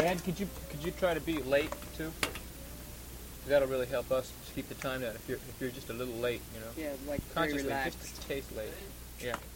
Ed, could you try to be late too? That'll really help us keep the time down. If you're just a little late, Yeah, like very consciously, relaxed. just a taste late. Yeah.